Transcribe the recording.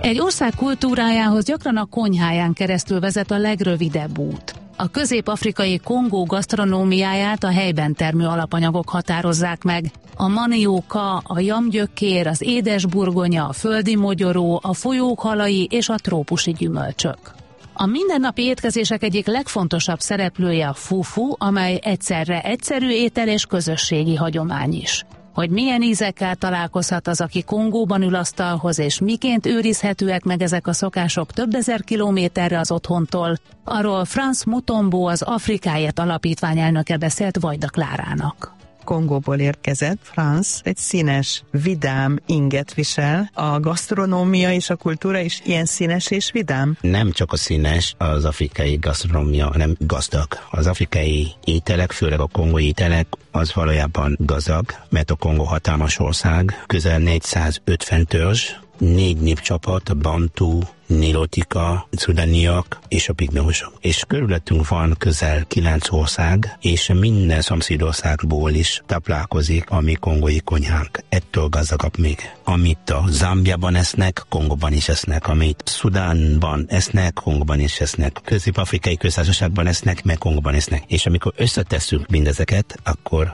Egy ország kultúrájához gyakran a konyháján keresztül vezet a legrövidebb út. A közép-afrikai Kongó gasztronómiáját a helyben termő alapanyagok határozzák meg. A manióka, a jamgyökér, az édesburgonya, a földi mogyoró, a folyók halai és a trópusi gyümölcsök. A mindennapi étkezések egyik legfontosabb szereplője a fufu, amely egyszerre egyszerű étel és közösségi hagyomány is. Hogy milyen ízekkel találkozhat az, aki Kongóban ül asztalhoz, és miként őrizhetőek meg ezek a szokások több ezer kilométerre az otthontól, arról Frans Mutombo, az Afrikáért Alapítvány elnöke beszélt Vajda Klárának. Kongóból érkezett, Frans egy színes, vidám inget visel. A gasztronómia és a kultúra is ilyen színes és vidám? Nem csak a színes az afrikai gasztronómia, hanem gazdag. Az afrikai ételek, főleg a kongói ételek, az valójában gazdag, mert a Kongó hatalmas ország, közel 450 törzs, 4 népcsapat, a Bantu, Nilotika, Szudániak és a pigmeusok. És körülöttünk van közel 9 ország, és minden szomszédországból is táplálkozik a mi kongói konyhánk. Ettől gazdagabb még. Amit a Zambiában esznek, Kongóban is esznek. Amit Szudánban esznek, Kongóban is esznek. Közép-afrikai köztársaságban esznek, meg Kongóban esznek. És amikor összetesszük mindezeket, akkor